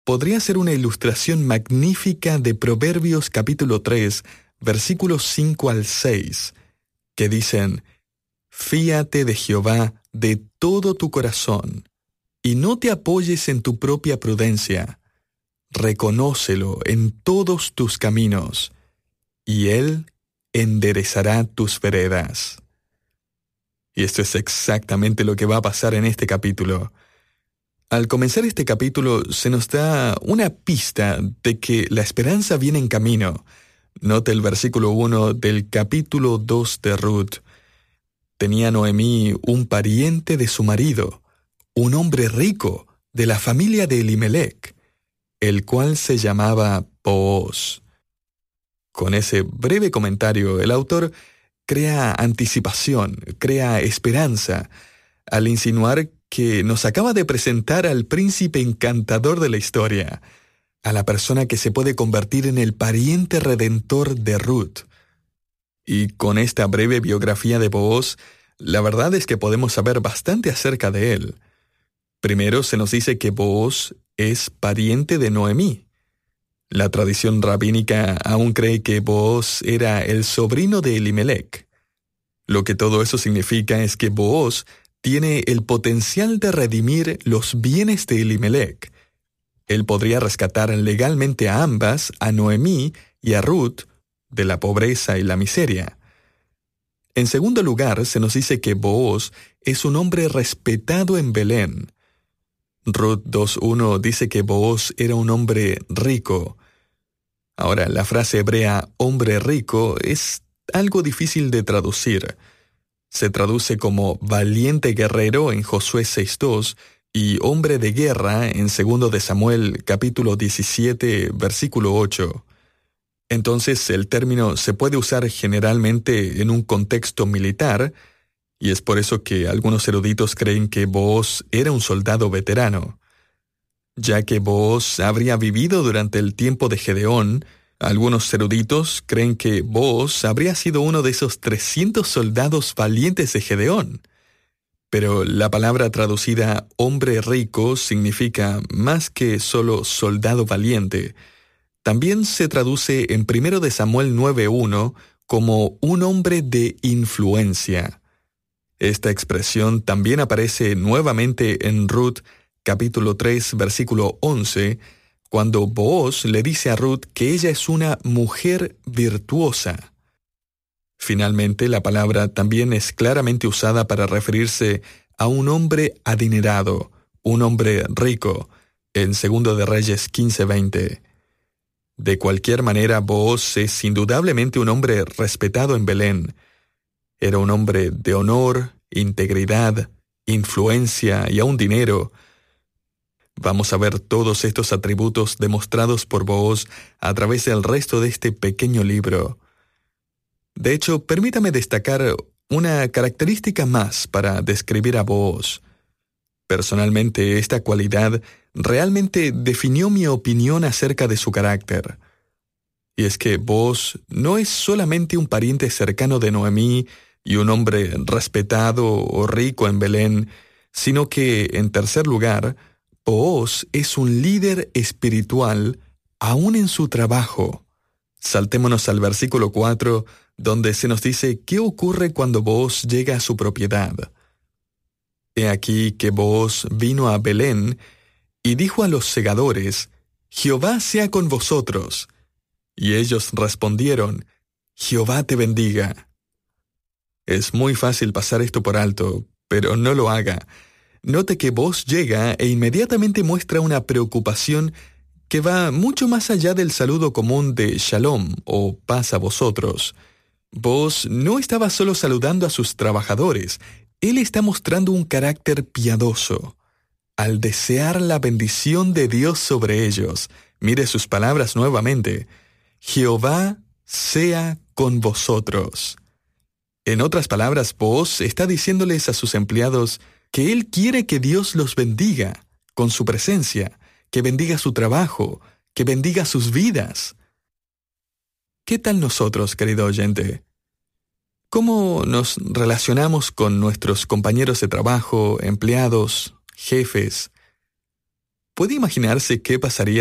podría ser una ilustración magnífica de Proverbios capítulo 3, versículos 5 al 6, que dicen: «Fíate de Jehová de todo tu corazón, y no te apoyes en tu propia prudencia. Reconócelo en todos tus caminos, y Él enderezará tus veredas». Y esto es exactamente lo que va a pasar en este capítulo. Al comenzar este capítulo se nos da una pista de que la esperanza viene en camino. Note el versículo 1 del capítulo 2 de Ruth. Tenía Noemí un pariente de su marido, un hombre rico de la familia de Elimelec, el cual se llamaba Booz. Con ese breve comentario, el autor crea anticipación, crea esperanza, al insinuar que nos acaba de presentar al príncipe encantador de la historia, a la persona que se puede convertir en el pariente redentor de Ruth. Y con esta breve biografía de Booz, la verdad es que podemos saber bastante acerca de él. Primero se nos dice que Booz es pariente de Noemí. La tradición rabínica aún cree que Booz era el sobrino de Elimelec. Lo que todo eso significa es que Booz tiene el potencial de redimir los bienes de Elimelec. Él podría rescatar legalmente a ambas, a Noemí y a Ruth, de la pobreza y la miseria. En segundo lugar, se nos dice que Booz es un hombre respetado en Belén. Ruth 2:1 dice que Booz era un hombre rico. Ahora, la frase hebrea hombre rico es algo difícil de traducir. Se traduce como valiente guerrero en Josué 6:2 y hombre de guerra en 2 de Samuel capítulo 17, versículo 8. Entonces el término se puede usar generalmente en un contexto militar, y es por eso que algunos eruditos creen que Booz era un soldado veterano. Ya que Booz habría vivido durante el tiempo de Gedeón, algunos eruditos creen que Booz habría sido uno de esos 300 soldados valientes de Gedeón. Pero la palabra traducida hombre rico significa más que solo soldado valiente. También se traduce en 1 de Samuel 9:1 como un hombre de influencia. Esta expresión también aparece nuevamente en Ruth capítulo 3, versículo 11, cuando Booz le dice a Ruth que ella es una mujer virtuosa. Finalmente, la palabra también es claramente usada para referirse a un hombre adinerado, un hombre rico, en 2 de Reyes 15:20. De cualquier manera, Booz es indudablemente un hombre respetado en Belén. Era un hombre de honor, integridad, influencia y aún dinero. Vamos a ver todos estos atributos demostrados por Booz a través del resto de este pequeño libro. De hecho, permítame destacar una característica más para describir a Booz. Personalmente, esta cualidad realmente definió mi opinión acerca de su carácter. Y es que Booz no es solamente un pariente cercano de Noemí y un hombre respetado o rico en Belén, sino que, en tercer lugar, Booz es un líder espiritual aún en su trabajo. Saltémonos al versículo 4, donde se nos dice qué ocurre cuando Booz llega a su propiedad. He aquí que Booz vino a Belén y dijo a los segadores: «Jehová sea con vosotros». Y ellos respondieron: «Jehová te bendiga». Es muy fácil pasar esto por alto, pero no lo haga. Note que Booz llega e inmediatamente muestra una preocupación que va mucho más allá del saludo común de Shalom o paz a vosotros. Booz no estaba solo saludando a sus trabajadores, él está mostrando un carácter piadoso. Al desear la bendición de Dios sobre ellos, mire sus palabras nuevamente: «Jehová sea con vosotros». En otras palabras, Booz está diciéndoles a sus empleados que él quiere que Dios los bendiga con su presencia, que bendiga su trabajo, que bendiga sus vidas. ¿Qué tal nosotros, querido oyente? ¿Cómo nos relacionamos con nuestros compañeros de trabajo, empleados, jefes? ¿Puede imaginarse qué pasaría